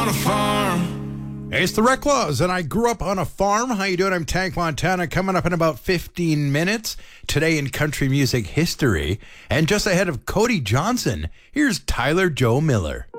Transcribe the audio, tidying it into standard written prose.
on a farm. It's the Reclaws, and I grew up on a farm. How you doing? I'm Tank Montana. Coming up in about 15 minutes. Today in country music history. And just ahead of Cody Johnson, here's Tyler Joe Miller.